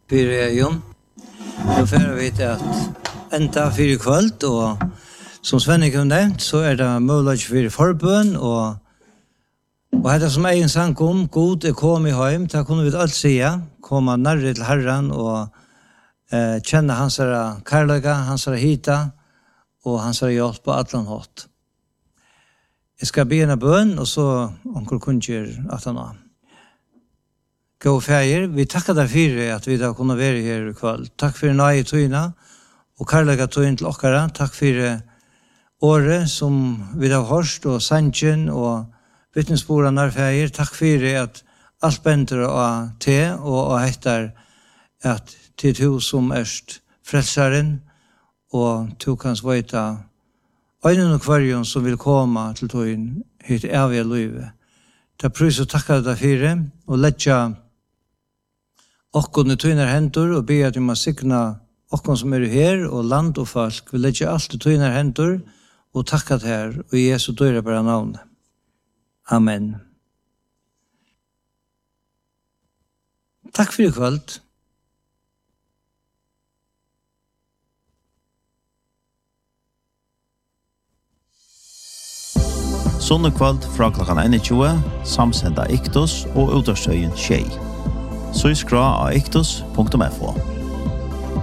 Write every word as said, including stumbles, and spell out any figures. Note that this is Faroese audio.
för Jon. Då får vi det att ända fyra kvöld och som Svenning har nevnt så är det möjligt för förbön och och det som egen sang om god är kommet hem, där kunde vi allt säga, komma närre till Herren och eh, känna hans kärleka, hans hita och hans hjälp på allan hått. Jag ska be en bön och så onkel kunjer att han har. Gå färger, vi tackar dig för att vi har kunnat vara här i kväll. Tack för nöje tøyna och kärleka tøyn till okkara. Tack för året som vi har hørst och sanchen och vittnesborden när färger. Tack för att allt bänder av te och och hettar att till du som erst frälsaren och du kan sveta ögonen och kvarjon som vill komma till tøyn hit eviga livet. Ta prys och tacka dig för det och lägga okkon i tøynar hendur och be att vi må signa okkon som är här och land och folk. Vi lägger allt i tøynar hendur och tacka det här och i Jesu dyrbara namn. Amen. Tack för ikväll. Sunnekvöld fra klokkan einogtjúgu, samsenda Iktus og utastøyen Tjei. Så skra av iktus punktum f o.